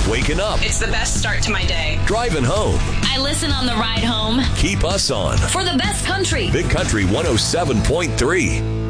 Waking up, It's the best start to my day. driving home. I listen on the ride home. Keep us on For the best country. Big Country 107.3.